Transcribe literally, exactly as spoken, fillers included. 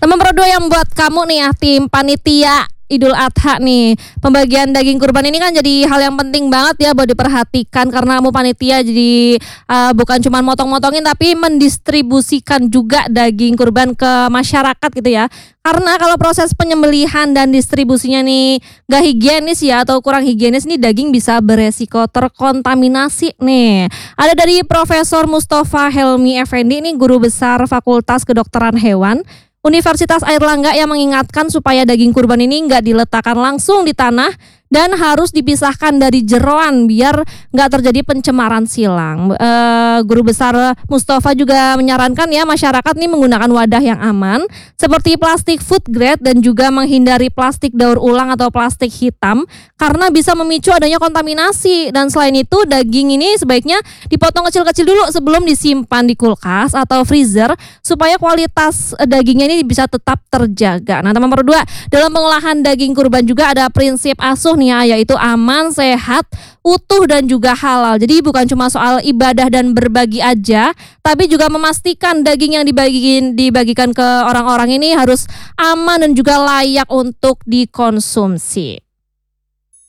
Nomor dua yang buat kamu nih ya, tim panitia Idul Adha nih. Pembagian daging kurban ini kan jadi hal yang penting banget ya buat diperhatikan, karena kamu panitia jadi uh, bukan cuma motong-motongin tapi mendistribusikan juga daging kurban ke masyarakat gitu ya. Karena kalau proses penyembelihan dan distribusinya nih gak higienis ya, atau kurang higienis nih, daging bisa beresiko terkontaminasi nih. Ada dari Profesor Mustafa Helmi Effendi, ini guru besar Fakultas Kedokteran Hewan Universitas Airlangga, yang mengingatkan supaya daging kurban ini nggak diletakkan langsung di tanah dan harus dipisahkan dari jeroan biar nggak terjadi pencemaran silang. E, Guru besar Mustafa juga menyarankan ya masyarakat nih menggunakan wadah yang aman seperti plastik food grade dan juga menghindari plastik daur ulang atau plastik hitam karena bisa memicu adanya kontaminasi. Dan selain itu, daging ini sebaiknya dipotong kecil-kecil dulu sebelum disimpan di kulkas atau freezer supaya kualitas dagingnya ini bisa tetap terjaga. Nah, nomor dua, dalam pengolahan daging kurban juga ada prinsip asuh nih ya, yaitu aman, sehat, utuh dan juga halal. Jadi bukan cuma soal ibadah dan berbagi aja, tapi juga memastikan daging yang dibagiin dibagikan ke orang-orang ini harus aman dan juga layak untuk dikonsumsi.